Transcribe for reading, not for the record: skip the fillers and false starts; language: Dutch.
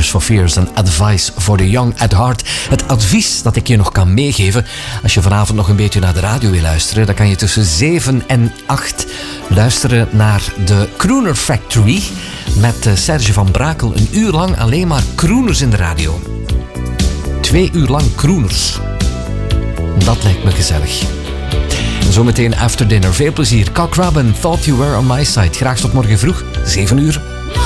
Tears for Fears en Advice for the Young at Heart. Het advies dat ik je nog kan meegeven, als je vanavond nog een beetje naar de radio wil luisteren, dan kan je tussen 7 en 8 luisteren naar de Crooner Factory met Serge van Brakel. Een uur lang alleen maar crooners in de radio. 2 uur lang crooners. Dat lijkt me gezellig. En zometeen after dinner. Veel plezier. Cock Robin, Thought You Were On My Side. Graag tot morgen vroeg, 7 uur.